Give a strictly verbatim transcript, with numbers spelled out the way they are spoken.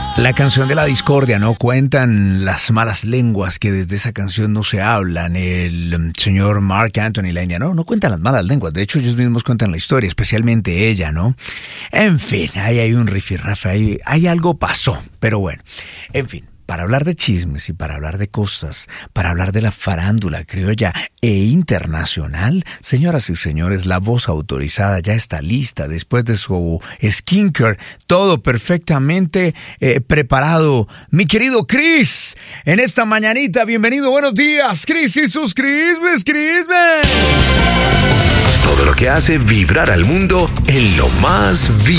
La canción de la discordia, ¿no? Cuentan las malas lenguas que desde esa canción no se hablan. El um, señor Mark Anthony, la India, no, no cuentan las malas lenguas. De hecho, ellos mismos cuentan la historia, especialmente ella, ¿no? En fin, ahí hay un rifirrafe, ahí, ahí algo pasó. Pero bueno, en fin. Para hablar de chismes y para hablar de cosas, para hablar de la farándula criolla e internacional, señoras y señores, la voz autorizada ya está lista después de su skincare, todo perfectamente eh, preparado. Mi querido Chris, en esta mañanita, bienvenido, buenos días, Chris y sus crismes, crismes. Todo lo que hace vibrar al mundo en lo más vivo.